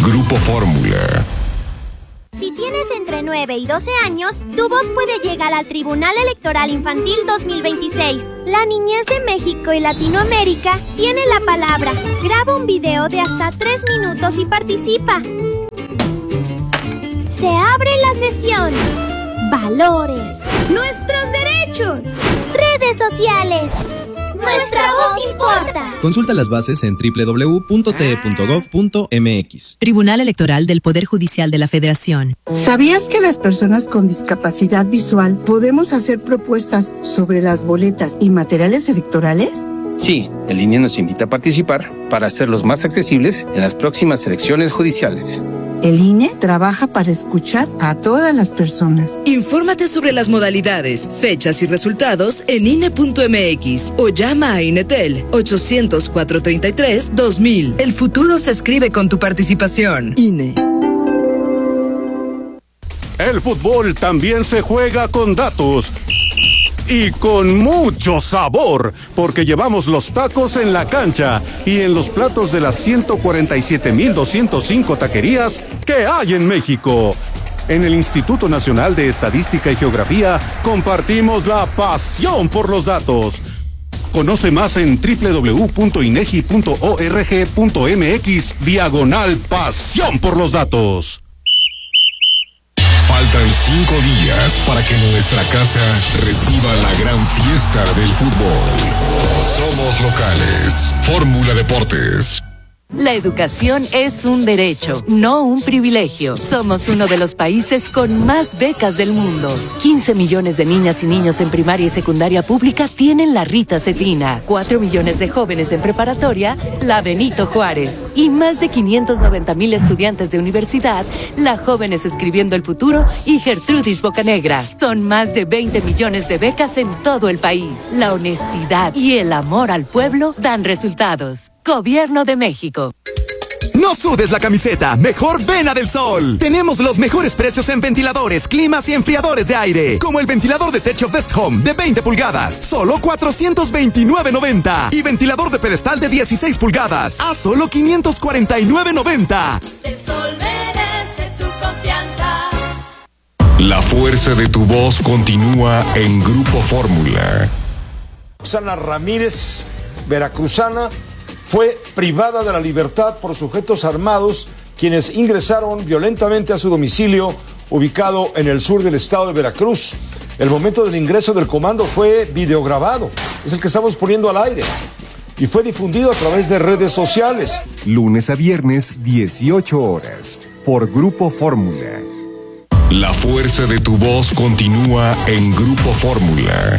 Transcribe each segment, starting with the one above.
Grupo Fórmula. Si tienes entre 9 y 12 años, tu voz puede llegar al Tribunal Electoral Infantil 2026. La niñez de México y Latinoamérica tiene la palabra. Graba un video de hasta 3 minutos y participa. Se abre la sesión. Valores. Nuestros derechos. Redes sociales. Nuestra voz importa. Consulta las bases en www.te.gov.mx. Tribunal Electoral del Poder Judicial de la Federación. ¿Sabías que las personas con discapacidad visual podemos hacer propuestas sobre las boletas y materiales electorales? Sí, el INE nos invita a participar para hacerlos más accesibles en las próximas elecciones judiciales. El INE trabaja para escuchar a todas las personas. Infórmate sobre las modalidades, fechas y resultados en INE.mx o llama a INETEL 800-433-2000. El futuro se escribe con tu participación. INE. El fútbol también se juega con datos. Y con mucho sabor, porque llevamos los tacos en la cancha y en los platos de las 147,205 taquerías que hay en México. En el Instituto Nacional de Estadística y Geografía compartimos la pasión por los datos. Conoce más en www.inegi.org.mx/pasión por los datos. Faltan 5 días para que nuestra casa reciba la gran fiesta del fútbol. Somos locales. Fórmula Deportes. La educación es un derecho, no un privilegio. Somos uno de los países con más becas del mundo. 15 millones de niñas y niños en primaria y secundaria pública tienen la Rita Cetina. 4 millones de jóvenes en preparatoria, la Benito Juárez. Y más de 590,000 estudiantes de universidad, la Jóvenes Escribiendo el Futuro y Gertrudis Bocanegra. Son más de 20 millones de becas en todo el país. La honestidad y el amor al pueblo dan resultados. Gobierno de México. No sudes la camiseta, mejor ven a Del Sol. Tenemos los mejores precios en ventiladores, climas y enfriadores de aire. Como el ventilador de techo Best Home de 20 pulgadas, solo $429.90. Y ventilador de pedestal de 16 pulgadas, a solo $549.90. Del Sol merece tu confianza. La fuerza de tu voz continúa en Grupo Fórmula. Roxana Ramírez, veracruzana, fue privada de la libertad por sujetos armados quienes ingresaron violentamente a su domicilio ubicado en el sur del estado de Veracruz. El momento del ingreso del comando fue videograbado, es el que estamos poniendo al aire, y fue difundido a través de redes sociales. Lunes a viernes, 18 horas, por Grupo Fórmula. La fuerza de tu voz continúa en Grupo Fórmula.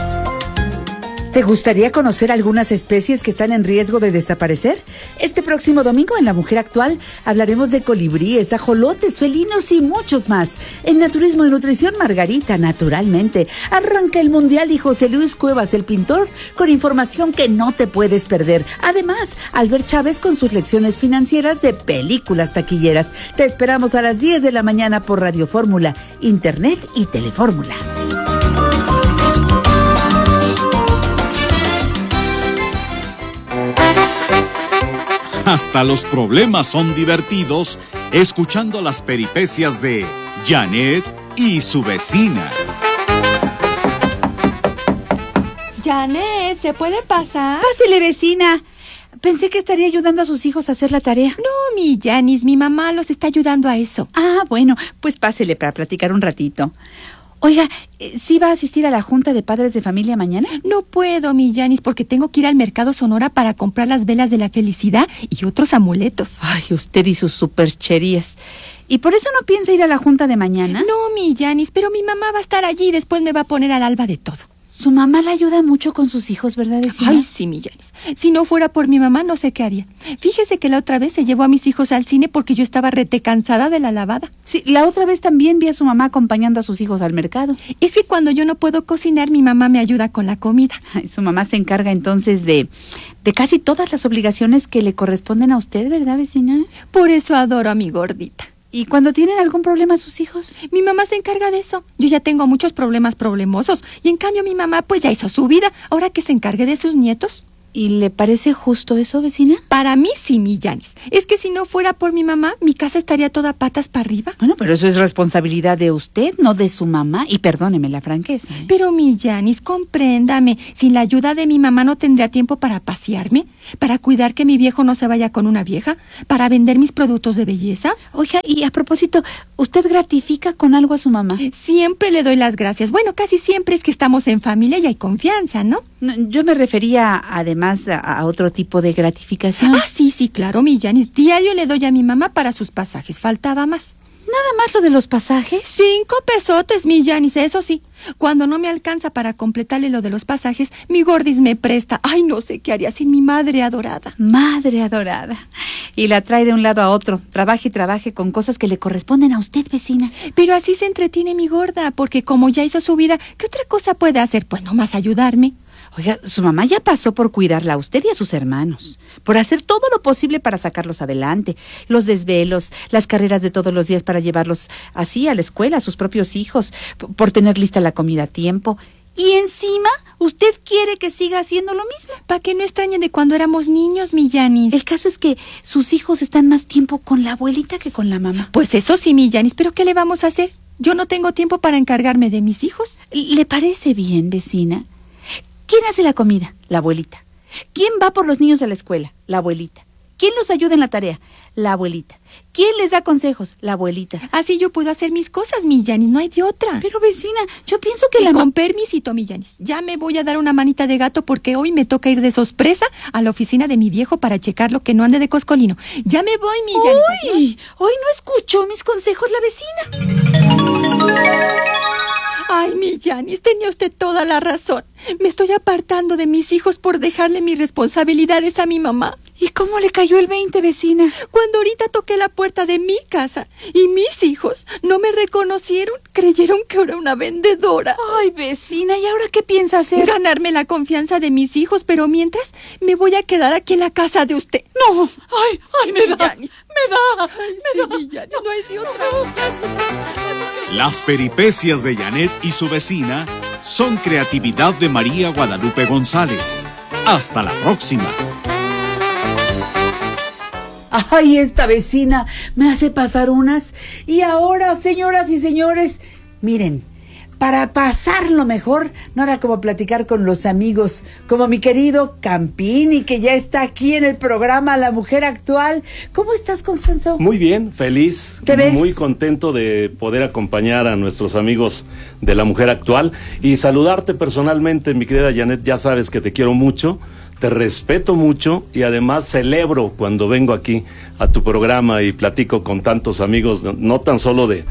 ¿Te gustaría conocer algunas especies que están en riesgo de desaparecer? Este próximo domingo en La Mujer Actual hablaremos de colibríes, ajolotes, felinos y muchos más. En Naturismo y Nutrición, Margarita, naturalmente. Arranca el Mundial y José Luis Cuevas, el pintor, con información que no te puedes perder. Además, Albert Chávez con sus lecciones financieras de películas taquilleras. Te esperamos a las 10 de la mañana por Radio Fórmula, Internet y Telefórmula. Hasta los problemas son divertidos escuchando las peripecias de Janet y su vecina. Janet, ¿se puede pasar? Pásele, vecina. Pensé que estaría ayudando a sus hijos a hacer la tarea. No, mi Janis, mi mamá los está ayudando a eso. Ah, bueno, pues pásele para platicar un ratito. Oiga, ¿sí va a asistir a la Junta de Padres de Familia mañana? No puedo, mi Janis, porque tengo que ir al Mercado Sonora para comprar las velas de la felicidad y otros amuletos. Ay, usted y sus supercherías. ¿Y por eso no piensa ir a la Junta de mañana? No, mi Janis, pero mi mamá va a estar allí y después me va a poner al alba de todo. Su mamá la ayuda mucho con sus hijos, ¿verdad, vecina? Ay, sí, mi Janis. Si no fuera por mi mamá, no sé qué haría. Fíjese que la otra vez se llevó a mis hijos al cine porque yo estaba rete cansada de la lavada. Sí, la otra vez también vi a su mamá acompañando a sus hijos al mercado. Es que cuando yo no puedo cocinar, mi mamá me ayuda con la comida. Ay, su mamá se encarga entonces de casi todas las obligaciones que le corresponden a usted, ¿verdad, vecina? Por eso adoro a mi gordita. ¿Y cuando tienen algún problema sus hijos? Mi mamá se encarga de eso. Yo ya tengo muchos problemas problemosos. Y en cambio mi mamá pues ya hizo su vida. Ahora que se encargue de sus nietos. ¿Y le parece justo eso, vecina? Para mí sí, mi Yanis. Es que si no fuera por mi mamá, mi casa estaría toda patas para arriba. Bueno, pero eso es responsabilidad de usted, no de su mamá. Y perdóneme la franqueza. Pero mi Yanis, compréndame. Sin la ayuda de mi mamá no tendría tiempo para pasearme, para cuidar que mi viejo no se vaya con una vieja, para vender mis productos de belleza. Oiga, y a propósito, ¿usted gratifica con algo a su mamá? Siempre le doy las gracias. Bueno, casi siempre es que estamos en familia y hay confianza, ¿no? No, yo me refería además a otro tipo de gratificación. Ah, sí, claro, mi Yanis. Diario le doy a mi mamá para sus pasajes. Faltaba más. ¿Nada más lo de los pasajes? 5 pesotes, mi Yanis, eso sí. Cuando no me alcanza para completarle lo de los pasajes, mi gordis me presta. Ay, no sé qué haría sin mi madre adorada. Madre adorada. Y la trae de un lado a otro. Trabaje y trabaje con cosas que le corresponden a usted, vecina. Pero así se entretiene mi gorda, porque como ya hizo su vida, ¿qué otra cosa puede hacer? Pues nomás ayudarme. Oiga, su mamá ya pasó por cuidarla a usted y a sus hermanos, por hacer todo lo posible para sacarlos adelante, los desvelos, las carreras de todos los días para llevarlos así a la escuela, a sus propios hijos, por tener lista la comida a tiempo. Y encima, usted quiere que siga haciendo lo mismo. Para que no extrañen de cuando éramos niños, mi Yanis. El caso es que sus hijos están más tiempo con la abuelita que con la mamá. Pues eso sí, mi Yanis, pero ¿qué le vamos a hacer? Yo no tengo tiempo para encargarme de mis hijos. ¿Le parece bien, vecina? ¿Quién hace la comida? La abuelita. ¿Quién va por los niños a la escuela? La abuelita. ¿Quién los ayuda en la tarea? La abuelita. ¿Quién les da consejos? La abuelita. Así yo puedo hacer mis cosas, mi Yanis, no hay de otra. Pero vecina, yo pienso que Con permisito, mi Yanis, ya me voy a dar una manita de gato porque hoy me toca ir de sorpresa a la oficina de mi viejo para checar lo que no ande de coscolino. Ya me voy, mi Yanis. Hoy no escuchó mis consejos la vecina. Ay, mi Yanis, tenía usted toda la razón. Me estoy apartando de mis hijos por dejarle mis responsabilidades a mi mamá. ¿Y cómo le cayó el 20, vecina? Cuando ahorita toqué la puerta de mi casa y mis hijos no me reconocieron, creyeron que era una vendedora. Ay, vecina, ¿y ahora qué piensa hacer? Ganarme la confianza de mis hijos, pero mientras me voy a quedar aquí en la casa de usted. No, ay, me da. Mi Yanis, no hay de otra. Las peripecias de Janet y su vecina son creatividad de María Guadalupe González. Hasta la próxima. Ay, esta vecina me hace pasar unas. Y ahora, señoras y señores, miren, para pasarlo mejor, no era como platicar con los amigos, como mi querido Campini, que ya está aquí en el programa La Mujer Actual. ¿Cómo estás, Constanzo? Muy bien, feliz. ¿Te ves? Muy contento de poder acompañar a nuestros amigos de La Mujer Actual y saludarte personalmente, mi querida Janet. Ya sabes que te quiero mucho, te respeto mucho y además celebro cuando vengo aquí a tu programa y platico con tantos amigos, no tan solo de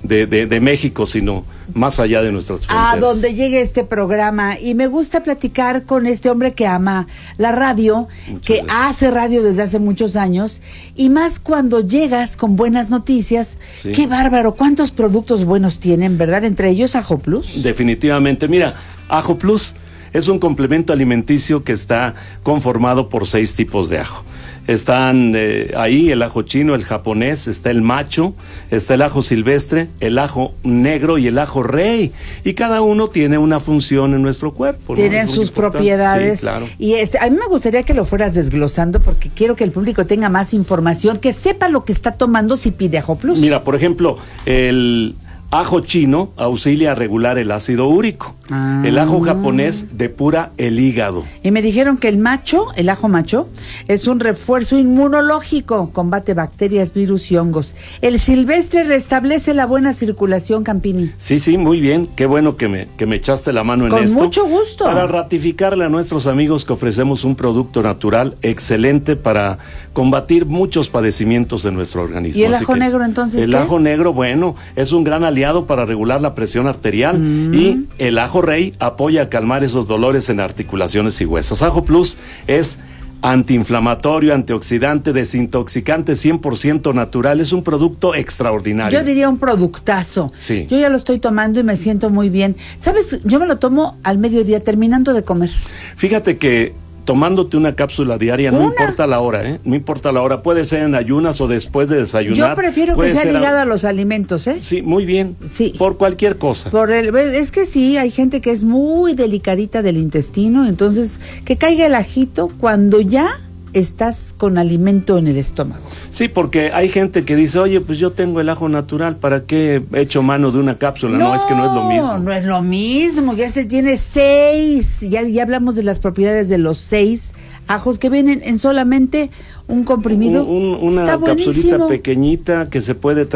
México, sino más allá de nuestras fronteras. A donde llegue este programa. Y me gusta platicar con este hombre que ama la radio, que hace radio desde hace muchos años, y más cuando llegas con buenas noticias. Sí. Qué bárbaro, cuántos productos buenos tienen, ¿verdad? Entre ellos Ajo Plus. Definitivamente, mira, Ajo Plus es un complemento alimenticio que está conformado por 6 tipos de ajo. Están ahí el ajo chino, el japonés, está el macho, está el ajo silvestre, el ajo negro y el ajo rey. Y cada uno tiene una función en nuestro cuerpo, ¿no? Tienen sus propiedades. Sí, claro. Y a mí me gustaría que lo fueras desglosando porque quiero que el público tenga más información, que sepa lo que está tomando si pide Ajo Plus. Mira, por ejemplo, el ajo chino auxilia a regular el ácido úrico. El ajo japonés depura el hígado. Y me dijeron que el ajo macho, es un refuerzo inmunológico, combate bacterias, virus y hongos. El silvestre restablece la buena circulación, Campini. Sí, muy bien. Qué bueno que me echaste la mano en esto. Con mucho gusto. Para ratificarle a nuestros amigos que ofrecemos un producto natural excelente para combatir muchos padecimientos de nuestro organismo. ¿Y el ajo negro entonces El ajo negro, bueno, es un gran aliado para regular la presión arterial y el ajo rey apoya a calmar esos dolores en articulaciones y huesos. Ajo Plus es antiinflamatorio, antioxidante, desintoxicante, 100% natural. Es un producto extraordinario. Yo diría un productazo. Sí. Yo ya lo estoy tomando y me siento muy bien. ¿Sabes? Yo me lo tomo al mediodía terminando de comer. Fíjate que tomándote una cápsula diaria, no importa la hora, no importa la hora, puede ser en ayunas o después de desayunar. Yo prefiero que sea ligada a los alimentos, Sí, muy bien. Sí. Por cualquier cosa. Es que sí, hay gente que es muy delicadita del intestino, entonces que caiga el ajito cuando ya estás con alimento en el estómago. Sí, porque hay gente que dice, oye, pues yo tengo el ajo natural, ¿para qué he hecho mano de una cápsula? No, es que no es lo mismo. No es lo mismo, ya se tiene 6, ya hablamos de las propiedades de los 6 ajos que vienen en solamente un comprimido. Una Está capsulita buenísimo. pequeñita que se puede